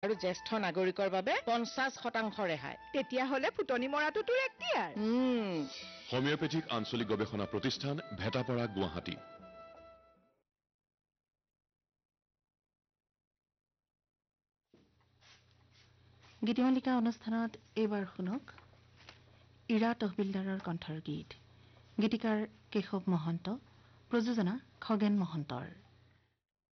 আৰু জ্যেষ্ঠ নাগৰিকৰ বাবে 50% ৰেহাই তেতিয়াহ'লে ফুটনি মৰাটো তোৰ এক্টিয়াৰ হোমিওপেথিক আঞ্চলিক গৱেষণা প্ৰতিষ্ঠান ভেটাপাৰা গুৱাহাটী গীতিমালিকা অনুষ্ঠানত এইবাৰ শুনক ইৰা তহবিলদাৰৰ কণ্ঠৰ গীত গীতিকাৰ কেশৱ মহন্ত প্ৰযোজনা খগেন মহন্তৰ